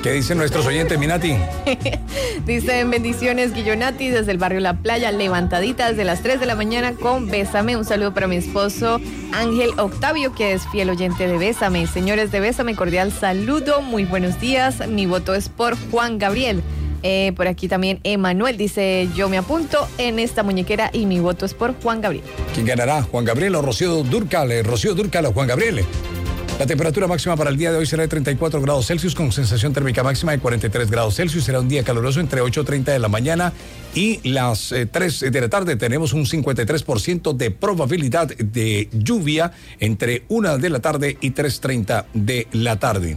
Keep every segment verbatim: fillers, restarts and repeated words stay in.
¿Qué dicen nuestros oyentes, Minati? Dicen bendiciones, Guillonati, desde el barrio La Playa, levantadita desde las tres de la mañana con Bésame. Un saludo para mi esposo Ángel Octavio, que es fiel oyente de Bésame. Señores de Bésame, cordial saludo, muy buenos días. Mi voto es por Juan Gabriel. Eh, por aquí también Emanuel dice, yo me apunto en esta muñequera y mi voto es por Juan Gabriel. ¿Quién ganará? ¿Juan Gabriel o Rocío Dúrcal? Eh, Rocío Dúrcal o Juan Gabriel. La temperatura máxima para el día de hoy será de treinta y cuatro grados Celsius con sensación térmica máxima de cuarenta y tres grados Celsius. Será un día caluroso entre ocho y treinta de la mañana y las eh, tres de la tarde. Tenemos un cincuenta y tres por ciento de probabilidad de lluvia entre una de la tarde y tres treinta de la tarde.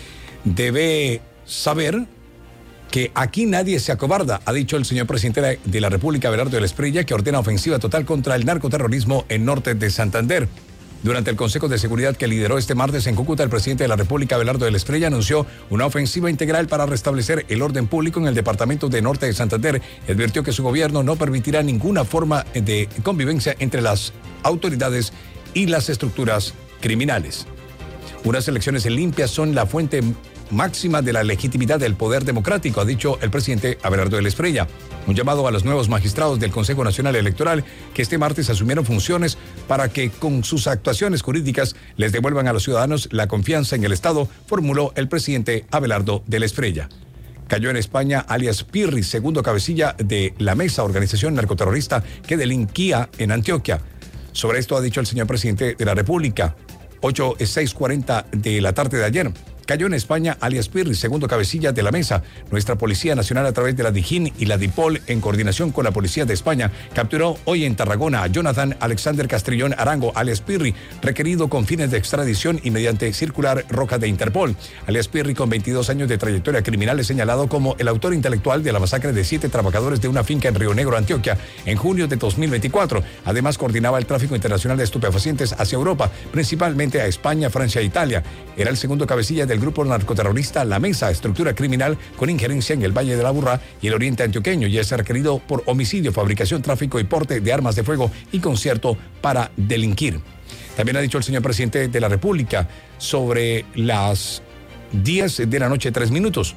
Debe saber que aquí nadie se acobarda, ha dicho el señor presidente de la República, Abelardo del Espriella, que ordena ofensiva total contra el narcoterrorismo en norte de Santander. Durante el Consejo de Seguridad que lideró este martes en Cúcuta, el presidente de la República, Abelardo del Espriella, anunció una ofensiva integral para restablecer el orden público en el departamento de Norte de Santander y advirtió que su gobierno no permitirá ninguna forma de convivencia entre las autoridades y las estructuras criminales. Unas elecciones limpias son la fuente máxima de la legitimidad del poder democrático, ha dicho el presidente Abelardo del Espriella. Un llamado a los nuevos magistrados del Consejo Nacional Electoral que este martes asumieron funciones para que con sus actuaciones jurídicas les devuelvan a los ciudadanos la confianza en el Estado, formuló el presidente Abelardo del Espriella. Cayó en España alias Pirri, segundo cabecilla de la Mesa, organización narcoterrorista que delinquía en Antioquia. Sobre esto ha dicho el señor presidente de la República, ocho seis cuarenta de la tarde de ayer. Cayó en España alias Pirri, segundo cabecilla de la Mesa. Nuestra Policía Nacional, a través de la DIJÍN y la DIPOL, en coordinación con la Policía de España, capturó hoy en Tarragona a Jonathan Alexander Castrillón Arango, alias Pirri, requerido con fines de extradición y mediante circular roja de Interpol. Alias Pirri, con veintidós años de trayectoria criminal, es señalado como el autor intelectual de la masacre de siete trabajadores de una finca en Río Negro, Antioquia, en junio de dos mil veinticuatro. Además, coordinaba el tráfico internacional de estupefacientes hacia Europa, principalmente a España, Francia e Italia. Era el segundo cabecilla del grupo narcoterrorista La Mesa, estructura criminal con injerencia en el Valle de la Aburrá y el oriente antioqueño, y es requerido por homicidio, fabricación, tráfico y porte de armas de fuego y concierto para delinquir. También ha dicho el señor presidente de la República sobre las diez de la noche, tres minutos.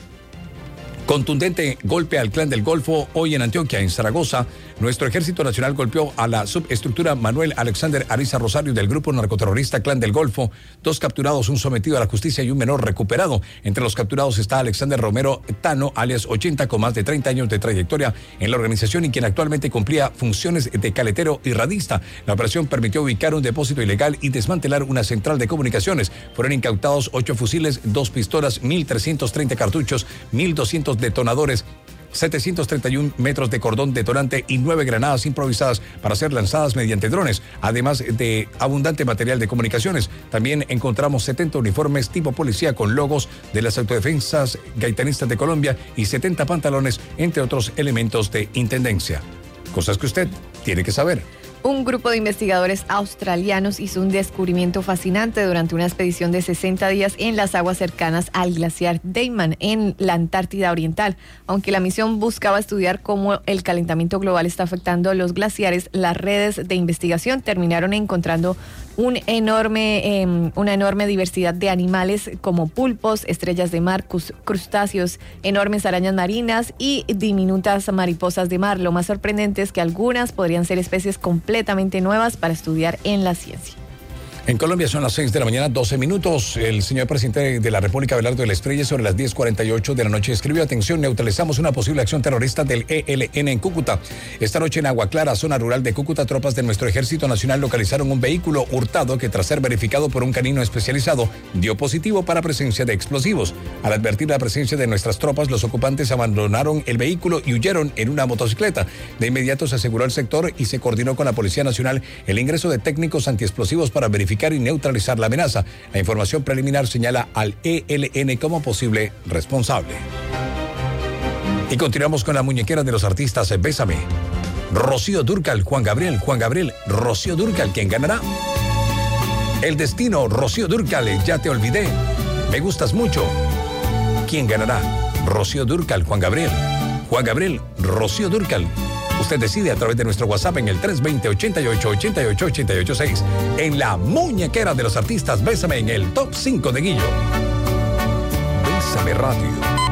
Contundente golpe al Clan del Golfo hoy en Antioquia, en Zaragoza. Nuestro Ejército Nacional golpeó a la subestructura Manuel Alexander Ariza Rosario del grupo narcoterrorista Clan del Golfo. Dos capturados, un sometido a la justicia y un menor recuperado. Entre los capturados está Alexander Romero Tano, alias ochenta, con más de treinta años de trayectoria en la organización y quien actualmente cumplía funciones de caletero y radista. La operación permitió ubicar un depósito ilegal y desmantelar una central de comunicaciones. Fueron incautados ocho fusiles, dos pistolas, mil trescientos treinta cartuchos, mil doscientos detonadores, setecientos treinta y uno metros de cordón detonante y nueve granadas improvisadas para ser lanzadas mediante drones, además de abundante material de comunicaciones. También encontramos setenta uniformes tipo policía con logos de las autodefensas gaitanistas de Colombia y setenta pantalones, entre otros elementos de intendencia. Cosas que usted tiene que saber. Un grupo de investigadores australianos hizo un descubrimiento fascinante durante una expedición de sesenta días en las aguas cercanas al glaciar Dayman en la Antártida Oriental. Aunque la misión buscaba estudiar cómo el calentamiento global está afectando los glaciares, las redes de investigación terminaron encontrando un enorme, eh, una enorme diversidad de animales como pulpos, estrellas de mar, crustáceos, enormes arañas marinas y diminutas mariposas de mar. Lo más sorprendente es que algunas podrían ser especies completamente nuevas para estudiar en la ciencia. En Colombia son las seis de la mañana, doce minutos. El señor presidente de la República, Abelardo del Espriella, sobre las diez cuarenta y ocho de la noche escribió: atención, neutralizamos una posible acción terrorista del E L N en Cúcuta. Esta noche en Agua Clara, zona rural de Cúcuta, tropas de nuestro Ejército Nacional localizaron un vehículo hurtado que, tras ser verificado por un canino especializado, dio positivo para presencia de explosivos. Al advertir la presencia de nuestras tropas, los ocupantes abandonaron el vehículo y huyeron en una motocicleta. De inmediato se aseguró el sector y se coordinó con la Policía Nacional el ingreso de técnicos antiexplosivos para verificar y neutralizar la amenaza. La información preliminar señala al E L N como posible responsable. Y continuamos con la muñequera de los artistas. Bésame. Rocío Dúrcal, Juan Gabriel, Juan Gabriel, Rocío Dúrcal. ¿Quién ganará? El destino, Rocío Dúrcal, Ya te olvidé. Me gustas mucho. ¿Quién ganará? Rocío Dúrcal, Juan Gabriel. Juan Gabriel, Rocío Dúrcal. Usted decide a través de nuestro WhatsApp en el tres dos cero, ochenta y ocho, ochenta y ocho, ochenta y ocho seis. En la muñequera de los artistas, Bésame, en el top cinco de Guillo. Bésame. M Radio.